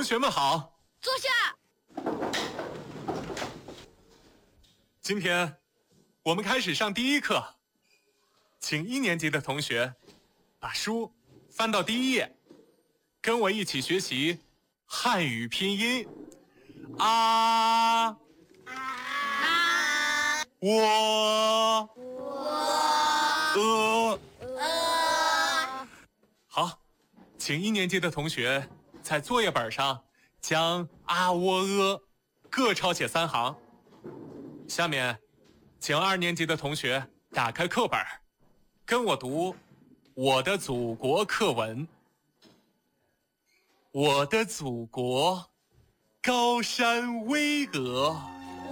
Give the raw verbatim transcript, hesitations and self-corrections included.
同学们好， 坐下。 今天我们开始上第一课，请一年级的同学把书翻到第一页，跟我一起学习汉语拼音啊啊， 我我呃呃， 好，请一年级的同学在作业本上将啊喔呃各抄写三行。下面请二年级的同学打开课本，跟我读我的祖国课文。我的祖国高山巍峨，